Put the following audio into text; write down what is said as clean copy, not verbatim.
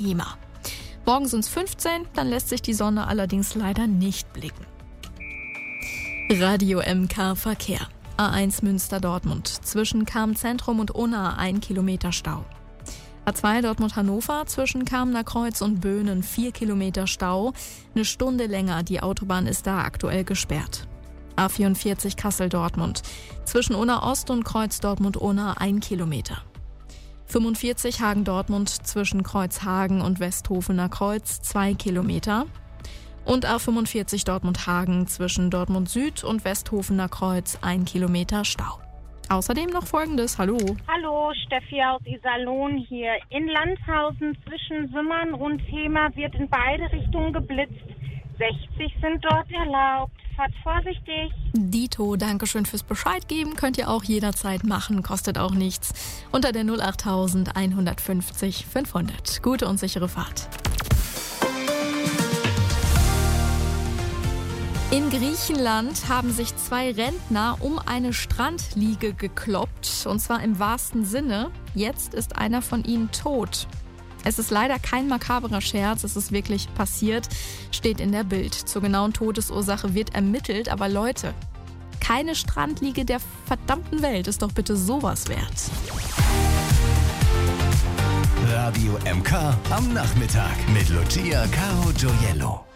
Hema. Morgen sind es 15, dann lässt sich die Sonne allerdings leider nicht blicken. Radio MK Verkehr. A1 Münster-Dortmund. Zwischen Cham-Zentrum und Unna 1 Kilometer Stau. A2 Dortmund-Hannover. Zwischen Kamener Kreuz und Böhnen 4 Kilometer Stau. Eine Stunde länger. Die Autobahn ist da aktuell gesperrt. A44 Kassel-Dortmund. Zwischen Unna Ost und Kreuz Dortmund-Unna 1 Kilometer. 45 Hagen-Dortmund. Zwischen Kreuzhagen und Westhofener Kreuz 2 Kilometer. Und A45 Dortmund-Hagen zwischen Dortmund Süd und Westhofener Kreuz 1 Kilometer Stau. Außerdem noch Folgendes. Hallo. Hallo, Steffi aus Iserlohn hier. In Landshausen zwischen Simmern und Hemer wird in beide Richtungen geblitzt. 60 sind dort erlaubt. Fahrt vorsichtig. Dito, Dankeschön fürs Bescheid geben. Könnt ihr auch jederzeit machen, kostet auch nichts. Unter der 08000 150 500. Gute und sichere Fahrt. In Griechenland haben sich 2 Rentner um eine Strandliege gekloppt, und zwar im wahrsten Sinne. Jetzt ist einer von ihnen tot. Es ist leider kein makaberer Scherz, es ist wirklich passiert, steht in der Bild. Zur genauen Todesursache wird ermittelt, aber Leute, keine Strandliege der verdammten Welt ist doch bitte sowas wert. Radio MK am Nachmittag mit Lucia Caro Gioiello.